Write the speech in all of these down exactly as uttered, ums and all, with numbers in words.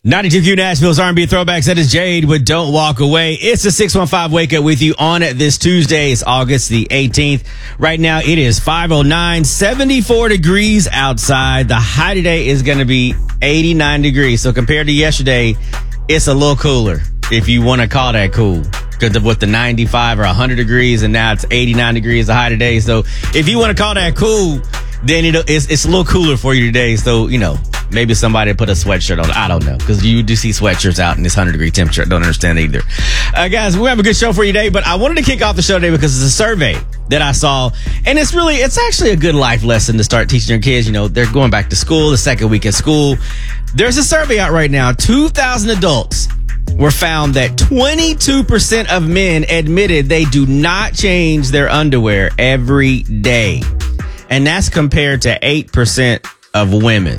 ninety-two Q Nashville's R and B Throwbacks. That is Jade with Don't Walk Away. It's the six one five Wake Up with you on this Tuesday. It's August the eighteenth. Right now it is five oh nine, seventy-four degrees outside. The high today is going to be eighty-nine degrees. So compared to yesterday, it's a little cooler, if you want to call that cool. Because with the ninety-five or one hundred degrees, and now it's eighty-nine degrees the high today. So if you want to call that cool, then it, it's, it's a little cooler for you today. So, you know, maybe somebody put a sweatshirt on. I don't know, because you do see sweatshirts out in this one hundred degree temperature. I don't understand either. Uh, guys, we have a good show for you today, but I wanted to kick off the show today because it's a survey that I saw, and it's really, it's actually a good life lesson to start teaching your kids. You know, they're going back to school, the second week at school. There's a survey out right now. two thousand adults were found that twenty-two percent of men admitted they do not change their underwear every day. And that's compared to eight percent of women.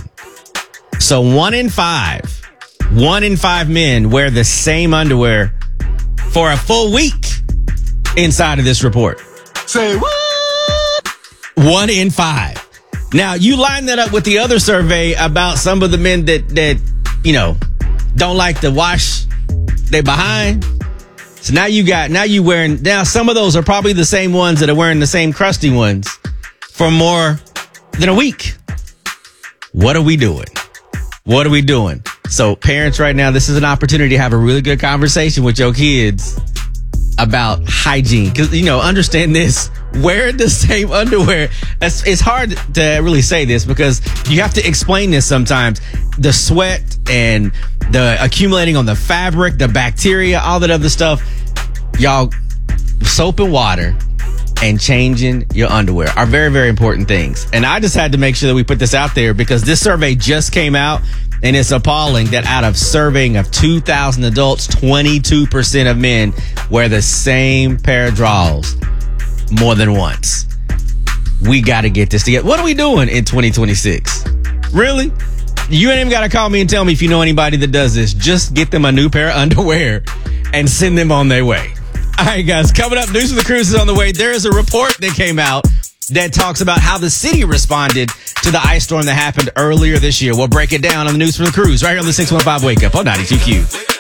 So one in five, one in five men wear the same underwear for a full week inside of this report. Say what? One in five. Now, you line that up with the other survey about some of the men that, that you know, don't like to wash their behind. So now you got, now you wearing, now some of those are probably the same ones that are wearing the same crusty ones for more than a week. What are we doing? What are we doing? So parents right now, this is an opportunity to have a really good conversation with your kids about hygiene. Because, you know, understand this, wearing the same underwear, it's, it's hard to really say this because you have to explain this sometimes. The sweat and the accumulating on the fabric, the bacteria, all that other stuff. Y'all, soap and water and changing your underwear are very, very important things. And I just had to make sure that we put this out there because this survey just came out, and it's appalling that out of surveying of two thousand adults, twenty-two percent of men wear the same pair of drawers more than once. We got to get this together. What are we doing in twenty twenty-six? Really? You ain't even got to call me and tell me if you know anybody that does this. Just get them a new pair of underwear and send them on their way. All right, guys, coming up, News for the Cruise is on the way. There is a report that came out that talks about how the city responded to the ice storm that happened earlier this year. We'll break it down on the News for the Cruise right here on the six one five Wake Up on ninety-two Q.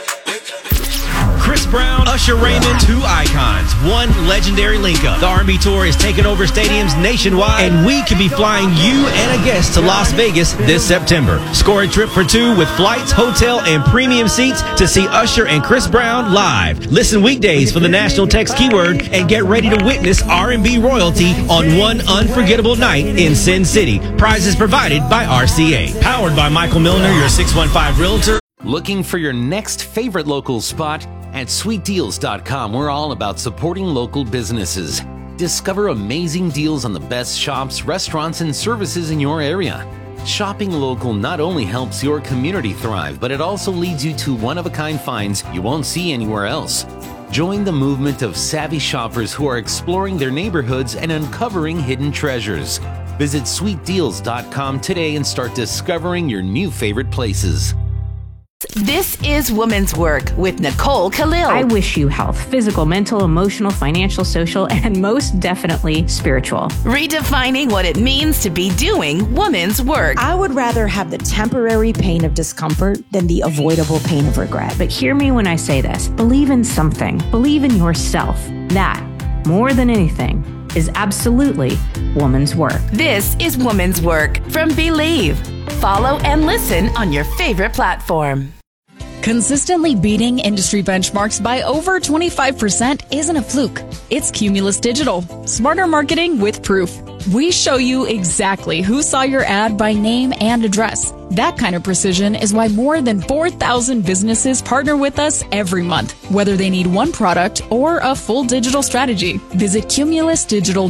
Chris Brown, Usher Raymond, two icons, one legendary link-up. The R and B tour is taking over stadiums nationwide, and we could be flying you and a guest to Las Vegas this September. Score a trip for two with flights, hotel, and premium seats to see Usher and Chris Brown live. Listen weekdays for the national text keyword and get ready to witness R and B royalty on one unforgettable night in Sin City. Prizes provided by R C A. Powered by Michael Milner, your six one five Realtor. Looking for your next favorite local spot? At sweet deals dot com, we're all about supporting local businesses. Discover amazing deals on the best shops, restaurants, and services in your area. Shopping local not only helps your community thrive, but it also leads you to one-of-a-kind finds you won't see anywhere else. Join the movement of savvy shoppers who are exploring their neighborhoods and uncovering hidden treasures. Visit sweet deals dot com today and start discovering your new favorite places. This is Woman's Work with Nicole Khalil. I wish you health, physical, mental, emotional, financial, social, and most definitely spiritual. Redefining what it means to be doing woman's work. I would rather have the temporary pain of discomfort than the avoidable pain of regret. But hear me when I say this. Believe in something. Believe in yourself. That, more than anything, is absolutely woman's work. This is Woman's Work from Believe. Follow and listen on your favorite platform. Consistently beating industry benchmarks by over twenty-five percent isn't a fluke. It's Cumulus Digital. Smarter marketing with proof. We show you exactly who saw your ad by name and address. That kind of precision is why more than four thousand businesses partner with us every month, whether they need one product or a full digital strategy. Visit Cumulus Digital